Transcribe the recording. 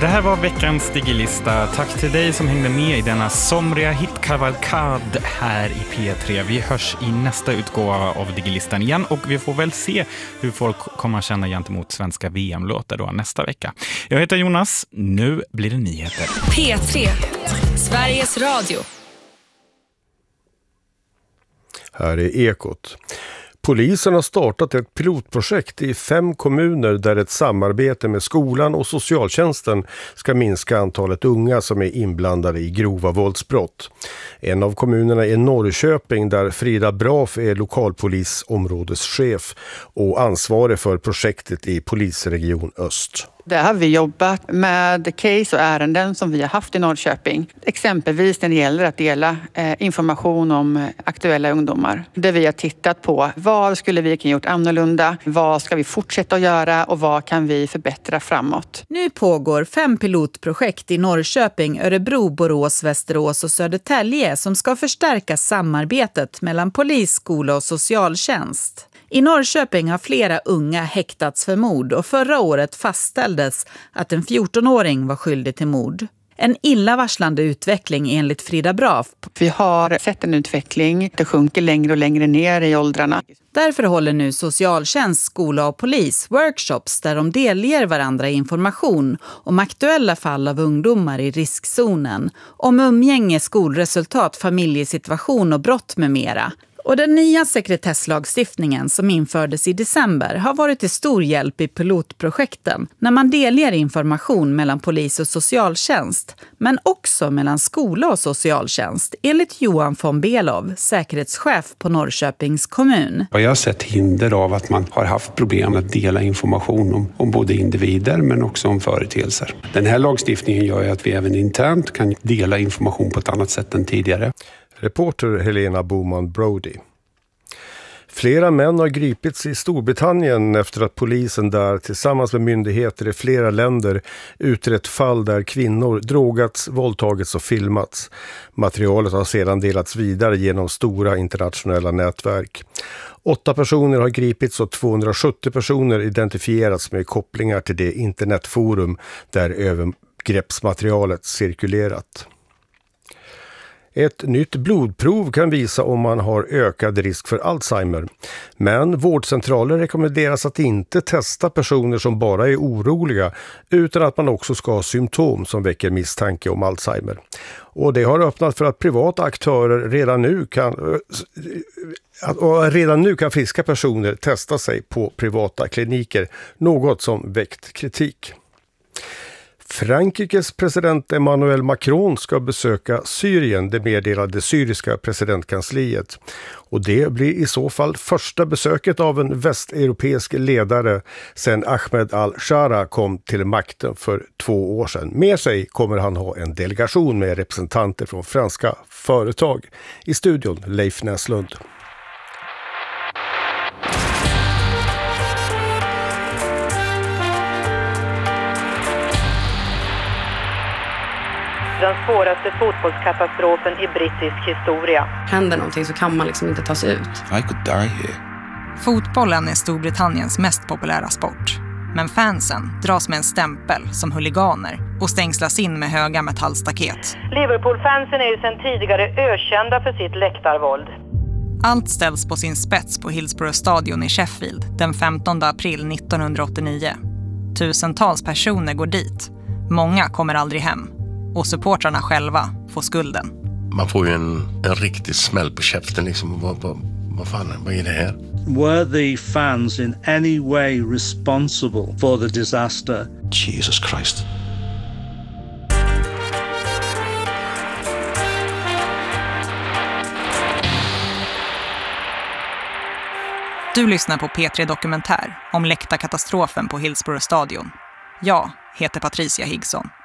Det här var veckans Digilista. Tack till dig som hängde med i denna somriga hitkavalkad här i P3. Vi hörs i nästa utgåva av Digilistan igen och vi får väl se hur folk kommer att känna gentemot svenska VM-låtar då nästa vecka. Jag heter Jonas. Nu blir det nyheter. P3, Sveriges Radio. Här är Ekot. Polisen har startat ett pilotprojekt i 5 kommuner där ett samarbete med skolan och socialtjänsten ska minska antalet unga som är inblandade i grova våldsbrott. En av kommunerna är Norrköping där Frida Braf är lokalpolisområdeschef och ansvarig för projektet i polisregion Öst. Där har vi jobbat med case och ärenden som vi har haft i Norrköping. Exempelvis när det gäller att dela information om aktuella ungdomar. Där vi har tittat på vad skulle vi kunna gjort annorlunda, vad ska vi fortsätta att göra och vad kan vi förbättra framåt. Nu pågår 5 pilotprojekt i Norrköping, Örebro, Borås, Västerås och Södertälje som ska förstärka samarbetet mellan polis, skola och socialtjänst. I Norrköping har flera unga häktats för mord och förra året fastställdes att en 14-åring var skyldig till mord. En illavarslande utveckling enligt Frida Braf. Vi har sett en utveckling, det sjunker längre och längre ner i åldrarna. Därför håller nu socialtjänst, skola och polis workshops där de delger varandra information om aktuella fall av ungdomar i riskzonen, om umgänge, skolresultat, familjesituation och brott med mera. Och den nya sekretesslagstiftningen som infördes i december har varit till stor hjälp i pilotprojekten när man delger information mellan polis och socialtjänst, men också mellan skola och socialtjänst, enligt Johan von Belov, säkerhetschef på Norrköpings kommun. Jag har sett hinder av att man har haft problem att dela information om både individer men också om företeelser. Den här lagstiftningen gör ju att vi även internt kan dela information på ett annat sätt än tidigare. Reporter Helena Boman Brody. Flera män har gripits i Storbritannien efter att polisen där tillsammans med myndigheter i flera länder utrett fall där kvinnor drogats, våldtagits och filmats. Materialet har sedan delats vidare genom stora internationella nätverk. 8 personer har gripits och 270 personer identifierats med kopplingar till det internetforum där övergreppsmaterialet cirkulerat. Ett nytt blodprov kan visa om man har ökad risk för Alzheimer. Men vårdcentraler rekommenderas att inte testa personer som bara är oroliga utan att man också ska ha symptom som väcker misstanke om Alzheimer. Och det har öppnat för att privata aktörer redan nu kan friska personer testa sig på privata kliniker, något som väckt kritik. Frankrikes president Emmanuel Macron ska besöka Syrien, det meddelade syriska presidentkansliet. Och det blir i så fall första besöket av en västeuropeisk ledare sedan Ahmed al-Shara kom till makten för 2 år sedan. Med sig kommer han ha en delegation med representanter från franska företag. I studion Leif Näslund. Den svåraste fotbollskatastrofen i brittisk historia. Händer någonting så kan man liksom inte ta sig ut. I could die here. Fotbollen är Storbritanniens mest populära sport. Men fansen dras med en stämpel som huliganer och stängslas in med höga metallstaket. Liverpool-fansen är ju sedan tidigare ökända för sitt läktarvåld. Allt ställs på sin spets på Hillsborough Stadion i Sheffield den 15 april 1989. Tusentals personer går dit. Många kommer aldrig hem. Och supportrarna själva får skulden. Man får ju en riktig smäll på käften liksom. Vad fan, vad är det här? Were the fans in any way responsible for the disaster? Jesus Christ. Du lyssnar på P3 Dokumentär om läktarkatastrofen på Hillsborough Stadion. Jag heter Patricia Higson.